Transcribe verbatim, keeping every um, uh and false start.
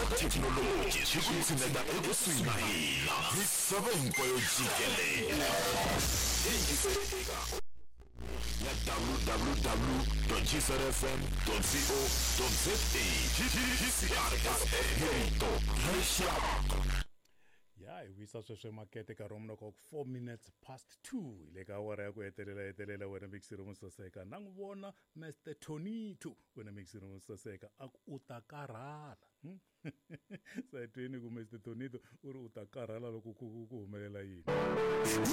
thekinoloji swi ku tshineta ekusuhi na hina misava hinkwayo jikelele ya w w w dot g s r f m dot co dot za G C R S rito rexaka. Ya hi wisa sweswe makete ka romna ko four minutes past two ile ka hora ya ku hetelela hetelela wena mixer mo Soseka na n'wi vona Mister Tonito wena mixer mo Soseka a u ta karhala sa twini ku Mister Tonito u ri u ta karhala loko ku humelela yini.